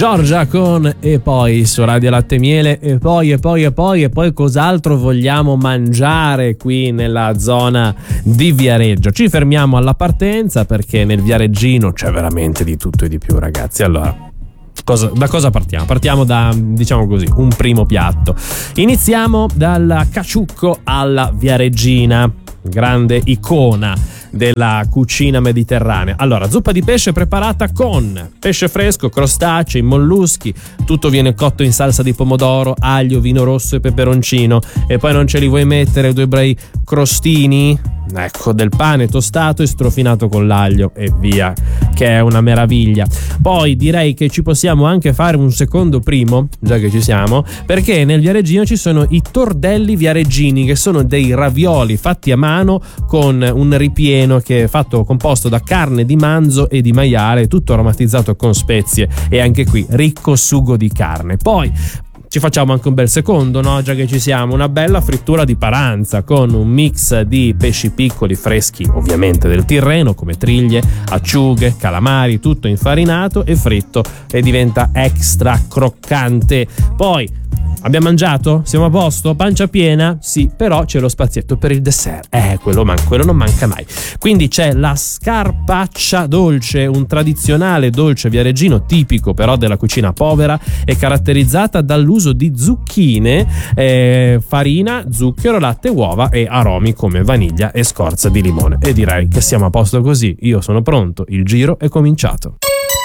Giorgia con E poi su Radio Latte e Miele. E poi cos'altro vogliamo mangiare qui nella zona di Viareggio? Ci fermiamo alla partenza perché nel Viareggino c'è veramente di tutto e di più, ragazzi. Allora, da cosa partiamo? Partiamo da, diciamo così, un primo piatto. Iniziamo dal caciucco alla viareggina, grande icona della cucina mediterranea. Allora, zuppa di pesce preparata con pesce fresco, crostacei, molluschi, tutto viene cotto in salsa di pomodoro, aglio, vino rosso e peperoncino, e poi non ce li vuoi mettere due bei crostini? Ecco, del pane tostato e strofinato con l'aglio e via, che è una meraviglia. Poi direi che ci possiamo anche fare un secondo primo, già che ci siamo, perché nel Viareggino ci sono i tordelli viareggini, che sono dei ravioli fatti a mano con un ripieno che è composto da carne di manzo e di maiale, tutto aromatizzato con spezie, e anche qui ricco sugo di carne. Poi ci facciamo anche un bel secondo, no? Già che ci siamo, una bella frittura di paranza con un mix di pesci piccoli freschi, ovviamente del Tirreno, come triglie, acciughe, calamari, tutto infarinato e fritto, e diventa extra croccante. Poi abbiamo mangiato? Siamo a posto? Pancia piena? Sì, però c'è lo spazietto per il dessert. Quello non manca mai. Quindi c'è la scarpaccia dolce, un tradizionale dolce viareggino tipico però della cucina povera, e caratterizzata dall'uso di zucchine, farina, zucchero, latte, uova e aromi come vaniglia e scorza di limone. E direi che siamo a posto così. Io sono pronto, il giro è cominciato.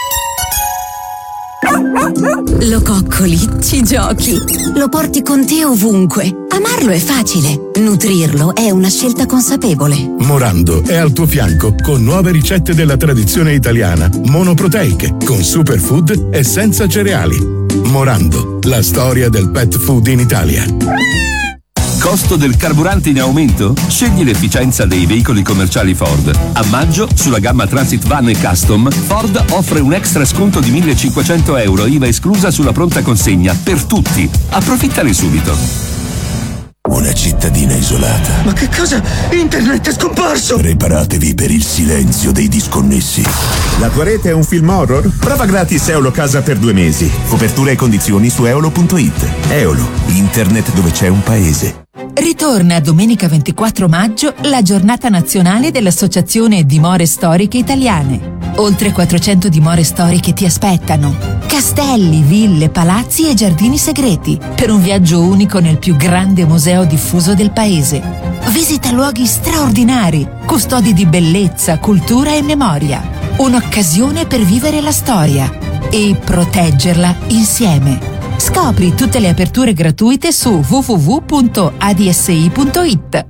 Lo coccoli, ci giochi, lo porti con te ovunque. Amarlo è facile, nutrirlo è una scelta consapevole. Morando è al tuo fianco con nuove ricette della tradizione italiana, monoproteiche, con superfood e senza cereali. Morando, la storia del pet food in Italia. Costo del carburante in aumento? Scegli l'efficienza dei veicoli commerciali Ford. A maggio, sulla gamma Transit Van e Custom, Ford offre un extra sconto di 1.500 euro, IVA esclusa, sulla pronta consegna per tutti. Approfittane subito. Una cittadina isolata. Ma che cosa? Internet è scomparso! Preparatevi per il silenzio dei disconnessi. La tua rete è un film horror? Prova gratis Eolo Casa per 2 mesi. Copertura e condizioni su eolo.it. Eolo, internet dove c'è un paese. Ritorna domenica 24 maggio la giornata nazionale dell'Associazione Dimore Storiche Italiane. Oltre 400 dimore storiche ti aspettano. Castelli, ville, palazzi e giardini segreti, per un viaggio unico nel più grande museo diffuso del paese. Visita luoghi straordinari, custodi di bellezza, cultura e memoria. Un'occasione per vivere la storia e proteggerla insieme. Scopri tutte le aperture gratuite su www.adsi.it.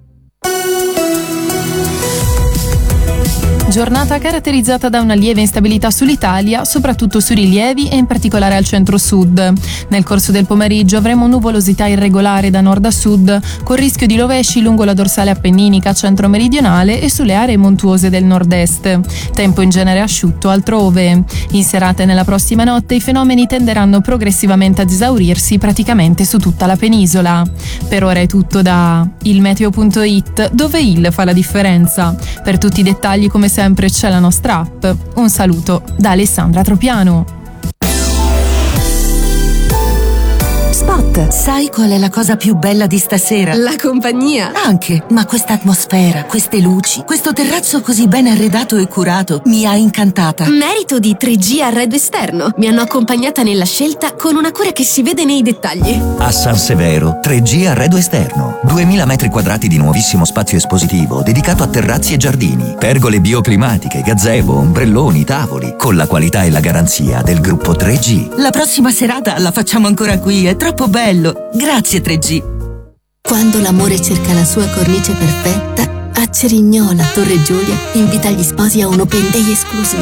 Giornata caratterizzata da una lieve instabilità sull'Italia, soprattutto sui rilievi e in particolare al centro-sud. Nel corso del pomeriggio avremo nuvolosità irregolare da nord a sud, con rischio di rovesci lungo la dorsale appenninica centro-meridionale e sulle aree montuose del nord-est. Tempo in genere asciutto altrove. In serata e nella prossima notte i fenomeni tenderanno progressivamente ad esaurirsi praticamente su tutta la penisola. Per ora è tutto da ilmeteo.it, dove il fa la differenza. Per tutti i dettagli, come sempre, c'è la nostra app. Un saluto da Alessandra Tropiano. Spot, sai qual è la cosa più bella di stasera? La compagnia. Anche, ma questa atmosfera, queste luci, questo terrazzo così ben arredato e curato mi ha incantata. Merito di 3G Arredo Esterno. Mi hanno accompagnata nella scelta con una cura che si vede nei dettagli. A San Severo, 3G Arredo Esterno. 2000 metri quadrati di nuovissimo spazio espositivo dedicato a terrazzi e giardini, pergole bioclimatiche, gazebo, ombrelloni, tavoli, con la qualità e la garanzia del gruppo 3G. La prossima serata la facciamo ancora qui, è troppo bello. Grazie 3G. Quando l'amore cerca la sua cornice perfetta, a Cerignola, Torre Giulia, invita gli sposi a un open day esclusivo.